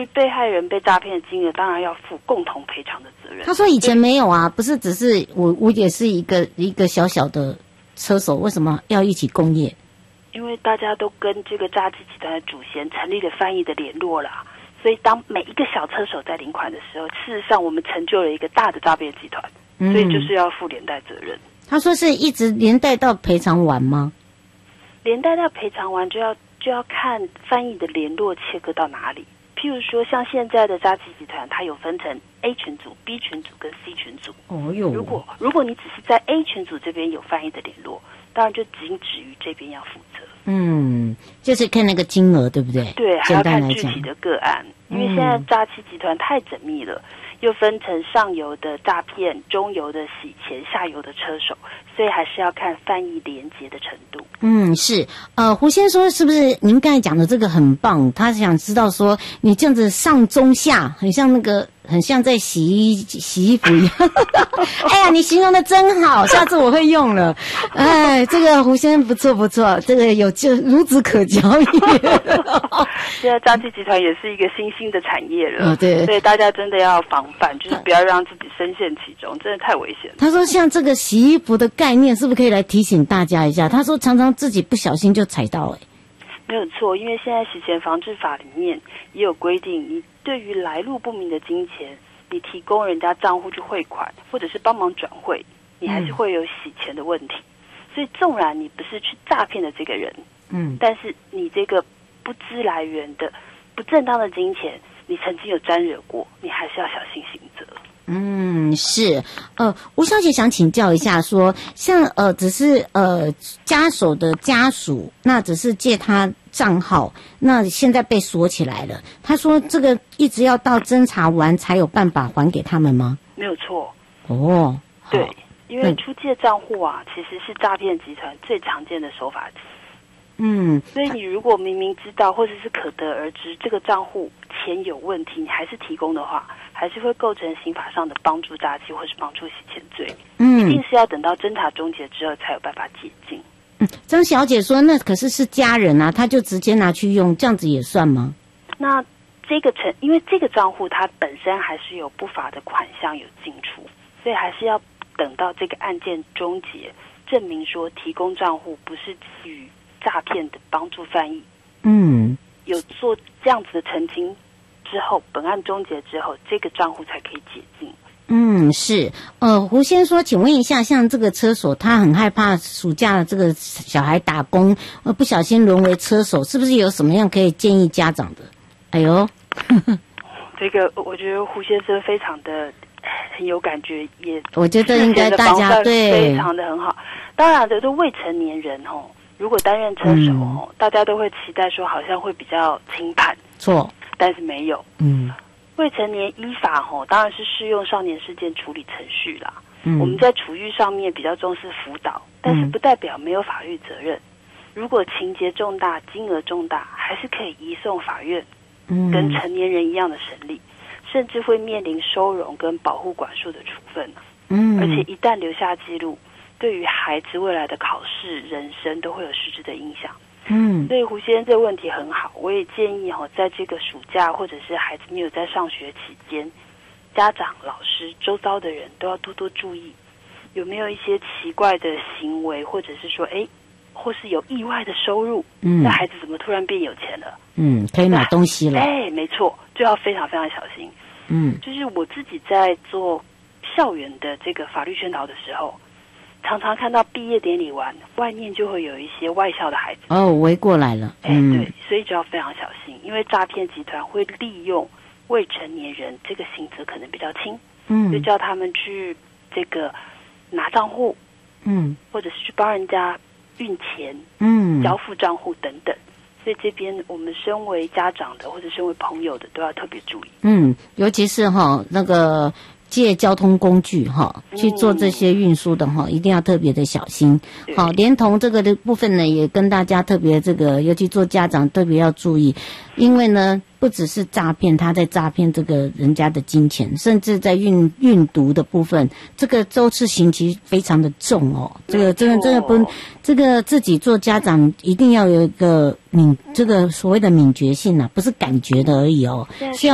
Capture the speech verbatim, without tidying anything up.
于被害人被诈骗的金额，当然要负共同赔偿的责任。 他说以前没有啊，不是只是我我也是一个一个小小的车手，为什么要一起共业？ 因为大家都跟这个诈欺集团的主嫌成立了翻译的联络啦，所以当每一个小车手在领款的时候，事实上我们成就了一个大的诈骗集团， 嗯、 所以就是要负连带责任。 他说是一直连带到赔偿完吗？ 连带到赔偿完就要就要看翻译的联络切割到哪里。譬如说，像现在的诈欺集团，它有分成 A 群组、B 群组跟 C 群组。 哦哟，如果如果你只是在 A 群组这边有翻译的联络，当然就仅止于这边要负责。 嗯，就是看那个金额，对不对？ 对，还要看具体的个案，因为现在诈欺集团太缜密了，又分成上游的诈骗、中游的洗钱、下游的车手，所以还是要看翻译连结的程度。 嗯，是，呃，胡先说是不是您刚才讲的这个很棒？他想知道说你这样子上中下，很像那个，很像在洗衣洗衣服一样。哎呀，你形容的真好，下次我会用了。哎，这个胡先生不错不错，这个有就孺子可教也。 现在诈欺集团也是一个新兴的产业了， 哦、对， 所以大家真的要防范，就是不要让自己深陷其中，真的太危险了。 他说像这个洗衣服的概念，是不是可以来提醒大家一下？他说常常自己不小心就踩到、欸，哎， 没有错，因为现在洗钱防治法里面也有规定，你对于来路不明的金钱，你提供人家账户去汇款，或者是帮忙转汇，你还是会有洗钱的问题。嗯、所以纵然你不是去诈骗的这个人，嗯，但是你这个不知来源的不正当的金钱，你曾经有沾惹过，你还是要小心行责。 嗯，是，呃，吴小姐想请教一下说，说像呃，只是呃家属的家属，那只是借他账号，那现在被锁起来了。他说这个一直要到侦查完才有办法还给他们吗？ 没有错。 哦， 对，因为出借账户啊，其实是诈骗集团最常见的手法之一。嗯，所以你如果明明知道或者是可得而知这个账户钱有问题，你还是提供的话，还是会构成刑法上的帮助诈欺或是帮助洗钱罪。嗯，一定是要等到侦查终结之后才有办法解禁。 嗯，张小姐说那可是是家人啊，他就直接拿去用，这样子也算吗？ 那这个成，因为这个账户它本身还是有不法的款项有进出，所以还是要等到这个案件终结，证明说提供账户不是基于诈骗的帮助翻译，嗯，有做这样子的澄清之后，本案终结之后，这个账户才可以解禁。 嗯，是，呃，胡先说，请问一下，像这个车手，他很害怕暑假的这个小孩打工，呃，不小心沦为车手，是不是有什么样可以建议家长的？哎呦， 这个我觉得胡先生非常的很有感觉，也我觉得应该大家对非常的很好。当然，这都未成年人哦。如果担任车手、嗯、大家都会期待说好像会比较轻判，错，但是没有。嗯，未成年依法吼当然是适用少年事件处理程序啦。嗯，我们在处遇上面比较重视辅导，但是不代表没有法律责任。如果情节重大、金额重大，还是可以移送法院，嗯，跟成年人一样的审理，甚至会面临收容跟保护管束的处分。嗯，而且一旦留下记录，对于孩子未来的考试、人生都会有实质的影响。嗯，所以胡先生这个问题很好，我也建议哈，在这个暑假或者是孩子没有在上学期间，家长、老师、周遭的人都要多多注意，有没有一些奇怪的行为，或者是说，哎，或是有意外的收入，嗯，那孩子怎么突然变有钱了？嗯， 可以买东西了。 哎，没错，就要非常非常小心。嗯，就是我自己在做校园的这个法律宣导的时候，常常看到毕业典礼完，外面就会有一些外校的孩子哦围过来了。 哎、嗯，对，所以就要非常小心，因为诈骗集团会利用未成年人，这个刑责可能比较轻，嗯，就叫他们去这个拿账户，嗯，或者是去帮人家运钱，嗯，交付账户等等。所以这边我们身为家长的或者身为朋友的都要特别注意。 嗯，尤其是哈那个借交通工具哈去做这些运输的哈，一定要特别的小心。好，连同这个的部分呢，也跟大家特别这个，尤其做家长特别要注意，因为呢，不只是诈骗，他在诈骗这个人家的金钱，甚至在运运毒的部分，这个周次刑期非常的重哦。这个真的真的不，这个自己做家长一定要有一个敏，这个所谓的敏觉性啊，不是感觉的而已哦，需要